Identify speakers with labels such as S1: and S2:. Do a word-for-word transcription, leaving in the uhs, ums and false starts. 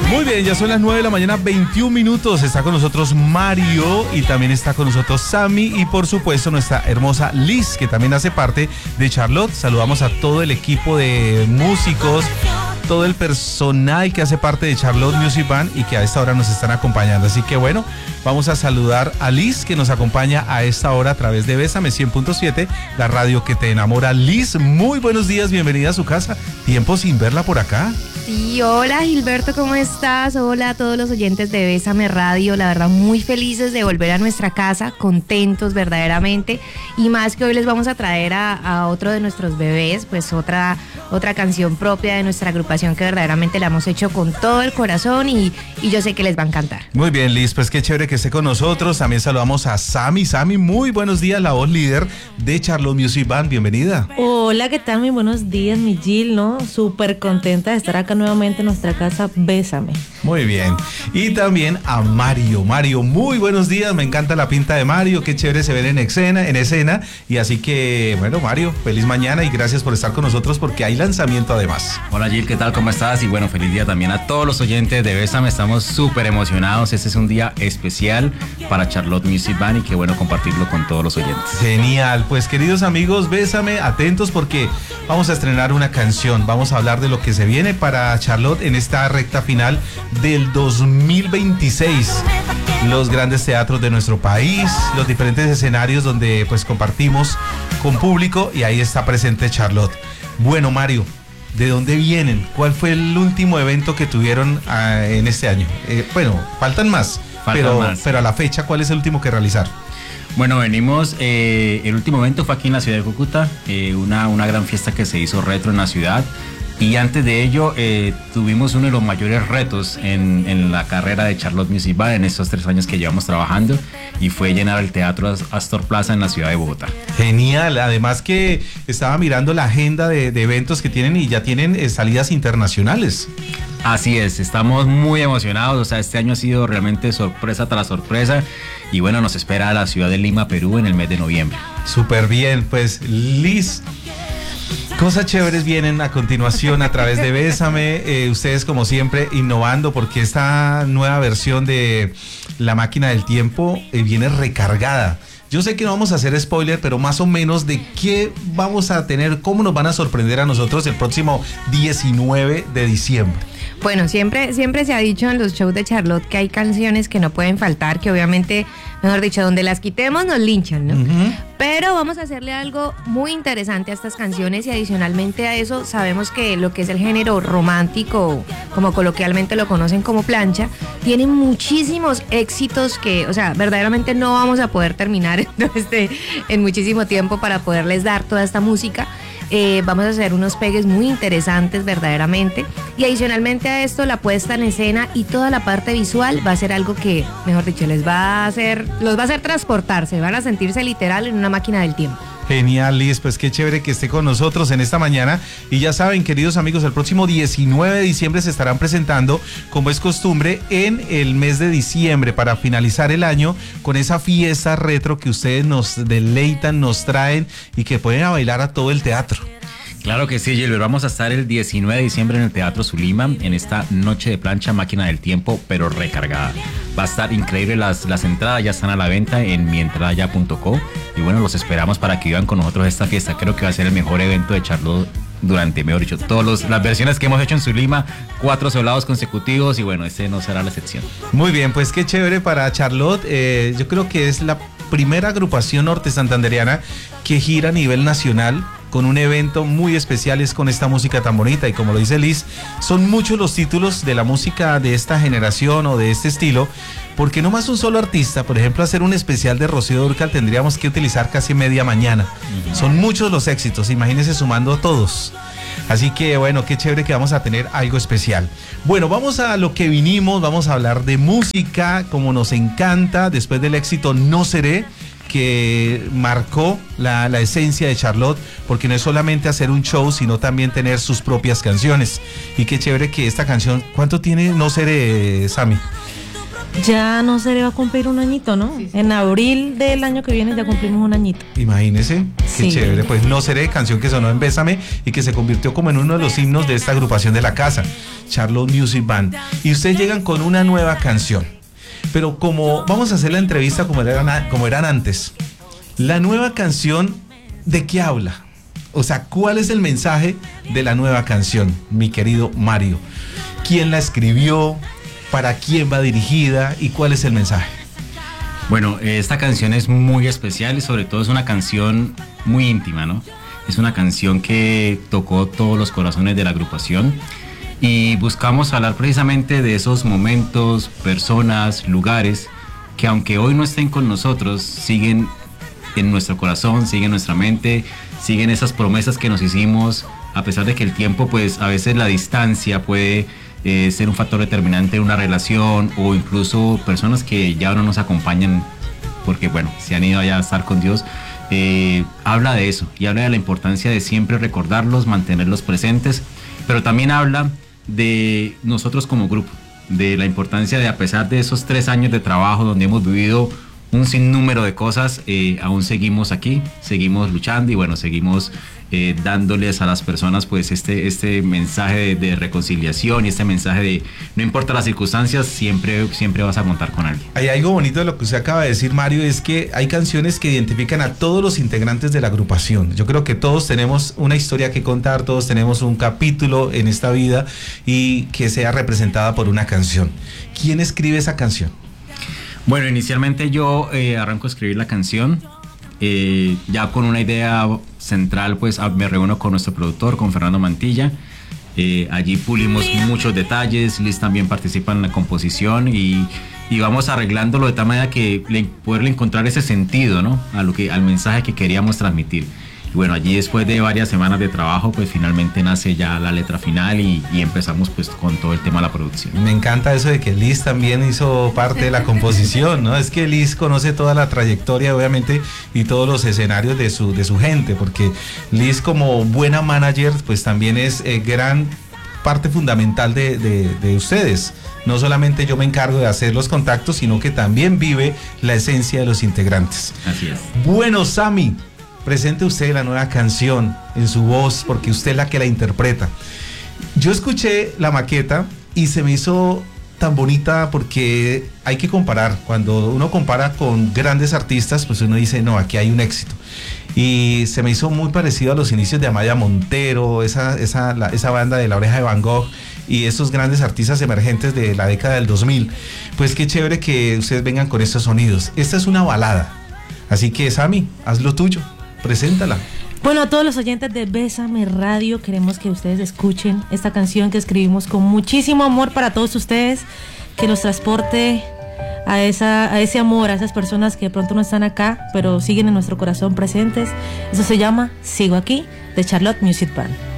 S1: Muy bien, ya son las nueve de la mañana, veintiún minutos. Está con nosotros Mario y también está con nosotros Sammy y por supuesto nuestra hermosa Liz, que también hace parte de Charlotte. Saludamos a todo el equipo de músicos, todo el personal que hace parte de Charlotte Music Band y que a esta hora nos están acompañando. Así que bueno, vamos a saludar a Liz, que nos acompaña a esta hora a través de Bésame cien punto siete, la radio que te enamora. Liz, muy buenos días, bienvenida a su casa. Tiempo sin verla por acá.
S2: Sí, hola Gilberto, ¿cómo estás? Hola a todos los oyentes de Bésame Radio, la verdad muy felices de volver a nuestra casa, contentos verdaderamente, y más que hoy les vamos a traer a, a otro de nuestros bebés, pues otra, otra canción propia de nuestra agrupación que verdaderamente la hemos hecho con todo el corazón y, y yo sé que les va a encantar.
S1: Muy bien, Liz, pues qué chévere que esté con nosotros. También saludamos a Sammy. Sammy, muy buenos días, la voz líder de Charlotte Music Band, bienvenida.
S3: Hola, ¿qué tal? Muy buenos días, mi Gil, ¿no? Súper contenta de estar acá nuevamente en nuestra casa, Bésame.
S1: Muy bien. Y también a Mario. Mario, muy buenos días, me encanta la pinta de Mario, qué chévere se ven en escena, en escena. Y así que, bueno, Mario, feliz mañana y gracias por estar con nosotros porque hay lanzamiento además.
S4: Hola Gil, ¿qué tal? ¿Cómo estás? Y bueno, feliz día también a todos los oyentes de Bésame, estamos súper emocionados, este es un día especial para Charlotte Music Band y qué bueno compartirlo con todos los oyentes.
S1: Genial, pues queridos amigos, Bésame, atentos porque vamos a estrenar una canción, vamos a hablar de lo que se viene para Charlotte en esta recta final del dos mil veintiséis. Los grandes teatros de nuestro país, los diferentes escenarios donde pues compartimos con público y ahí está presente Charlotte. Bueno, Mario, ¿de dónde vienen? ¿Cuál fue el último evento que tuvieron uh, en este año? Eh, bueno, faltan más, faltan pero, más, pero a la fecha, ¿cuál es el último que realizaron?
S4: Bueno, venimos, eh, el último evento fue aquí en la ciudad de Cúcuta, eh, una, una gran fiesta que se hizo retro en la ciudad. Y antes de ello eh, tuvimos uno de los mayores retos en, en la carrera de Charlotte Music Band en estos tres años que llevamos trabajando y fue llenar el Teatro Astor Plaza en la ciudad de Bogotá.
S1: Genial, además que estaba mirando la agenda de, de eventos que tienen y ya tienen eh, salidas internacionales.
S4: Así es, estamos muy emocionados, o sea, este año ha sido realmente sorpresa tras sorpresa y bueno, nos espera la ciudad de Lima, Perú en el mes de noviembre.
S1: Súper bien, pues Liz, cosas chéveres vienen a continuación a través de Bésame, eh, ustedes como siempre innovando porque esta nueva versión de La Máquina del Tiempo eh, viene recargada. Yo sé que no vamos a hacer spoiler, pero más o menos de qué vamos a tener, cómo nos van a sorprender a nosotros el próximo diecinueve de diciembre.
S2: Bueno, siempre, siempre se ha dicho en los shows de Charlotte que hay canciones que no pueden faltar, que obviamente, mejor dicho, donde las quitemos nos linchan, ¿no? Uh-huh. Pero vamos a hacerle algo muy interesante a estas canciones y adicionalmente a eso sabemos que lo que es el género romántico, como coloquialmente lo conocen como plancha, tiene muchísimos éxitos que, o sea, verdaderamente no vamos a poder terminar este, en muchísimo tiempo para poderles dar toda esta música. Eh, vamos a hacer unos pegues muy interesantes verdaderamente y adicionalmente a esto la puesta en escena y toda la parte visual va a ser algo que, mejor dicho, les va a hacer, los va a hacer transportarse, van a sentirse literal en una máquina del tiempo.
S1: Genial, Liz, pues qué chévere que esté con nosotros en esta mañana y ya saben, queridos amigos, el próximo diecinueve de diciembre se estarán presentando, como es costumbre, en el mes de diciembre para finalizar el año con esa fiesta retro que ustedes nos deleitan, nos traen y que pueden a bailar a todo el teatro.
S4: Claro que sí, Gilbert, vamos a estar el diecinueve de diciembre en el Teatro Zulima en esta noche de plancha, máquina del tiempo, pero recargada. Va a estar increíble, las, las entradas ya están a la venta en mi entrada ya punto co y bueno, los esperamos para que vivan con nosotros esta fiesta. Creo que va a ser el mejor evento de Charlotte durante, mejor dicho, todas las versiones que hemos hecho en Zulima, cuatro soldados consecutivos y bueno, este no será la excepción.
S1: Muy bien, pues qué chévere para Charlotte, eh, yo creo que es la primera agrupación norte santandereana que gira a nivel nacional con un evento muy especial, es con esta música tan bonita y como lo dice Liz, son muchos los títulos de la música de esta generación o de este estilo, porque no más un solo artista, por ejemplo, hacer un especial de Rocío Dúrcal tendríamos que utilizar casi media mañana. Uh-huh. Son muchos los éxitos, imagínense sumando todos. Así que bueno, qué chévere que vamos a tener algo especial. Bueno, vamos a lo que vinimos, vamos a hablar de música, como nos encanta, después del éxito No Seré, que marcó la, la esencia de Charlotte, porque no es solamente hacer un show, sino también tener sus propias canciones. Y qué chévere que esta canción, ¿cuánto tiene No Seré, Sammy?
S3: Ya no se le va a cumplir un añito, ¿no? Sí, sí. En abril del año que viene ya cumplimos un añito.
S1: Imagínese, qué
S3: Sí.
S1: chévere. Pues No Seré, canción que sonó en Bésame y que se convirtió como en uno de los himnos de esta agrupación de la casa, Charlotte Music Band. Y ustedes llegan con una nueva canción. Pero como vamos a hacer la entrevista como eran, como eran antes, la nueva canción, ¿de qué habla? O sea, ¿cuál es el mensaje de la nueva canción, mi querido Mario? ¿Quién la escribió? ¿Para quién va dirigida? ¿Y cuál es el mensaje?
S4: Bueno, esta canción es muy especial y sobre todo es una canción muy íntima, ¿no? Es una canción que tocó todos los corazones de la agrupación y buscamos hablar precisamente de esos momentos, personas, lugares que aunque hoy no estén con nosotros, siguen en nuestro corazón, siguen en nuestra mente, siguen esas promesas que nos hicimos, a pesar de que el tiempo, pues a veces la distancia puede eh, ser un factor determinante en una relación o incluso personas que ya no nos acompañan porque, bueno, se han ido allá a estar con Dios. Eh, habla de eso y habla de la importancia de siempre recordarlos, mantenerlos presentes, pero también habla de nosotros como grupo, de la importancia de, a pesar de esos tres años de trabajo donde hemos vivido un sinnúmero de cosas, eh, aún seguimos aquí, seguimos luchando y bueno, seguimos eh, dándoles a las personas pues este, este mensaje de, de reconciliación y este mensaje de no importa las circunstancias, siempre, siempre vas a contar con alguien.
S1: Hay algo bonito de lo que usted acaba de decir, Mario, es que hay canciones que identifican a todos los integrantes de la agrupación. Yo creo que todos tenemos una historia que contar, todos tenemos un capítulo en esta vida y que sea representada por una canción. ¿Quién escribe esa canción?
S4: Bueno, inicialmente yo eh, arranco a escribir la canción, eh, ya con una idea central, pues me reúno con nuestro productor, con Fernando Mantilla, eh, allí pulimos muchos detalles, Liz también participa en la composición y, y vamos arreglándolo de tal manera que le, poderle encontrar ese sentido, ¿no? A lo que, al mensaje que queríamos transmitir. Y bueno, allí después de varias semanas de trabajo, pues finalmente nace ya la letra final y, y empezamos pues con todo el tema de la producción.
S1: Me encanta eso de que Liz también hizo parte de la composición, ¿no? Es que Liz conoce toda la trayectoria, obviamente, y todos los escenarios de su, de su gente, porque Liz como buena manager, pues también es eh, gran parte fundamental de, de, de ustedes. No solamente yo me encargo de hacer los contactos, sino que también vive la esencia de los integrantes.
S4: Así es.
S1: Bueno, Sammy, presente usted la nueva canción en su voz, porque usted es la que la interpreta. Yo escuché la maqueta y se me hizo tan bonita porque hay que comparar. Cuando uno compara con grandes artistas, pues uno dice, no, aquí hay un éxito. Y se me hizo muy parecido a los inicios de Amaya Montero, esa, esa, la, esa banda de La Oreja de Van Gogh y esos grandes artistas emergentes de la década del dos mil. Pues qué chévere que ustedes vengan con estos sonidos. Esta es una balada. Así que, Sammy, haz lo tuyo. Preséntala.
S3: Bueno, a todos los oyentes de Bésame Radio, queremos que ustedes escuchen esta canción que escribimos con muchísimo amor para todos ustedes, que los transporte a, esa, a ese amor, a esas personas que de pronto no están acá, pero siguen en nuestro corazón presentes. Eso se llama Sigo Aquí, de Charlotte Music Band.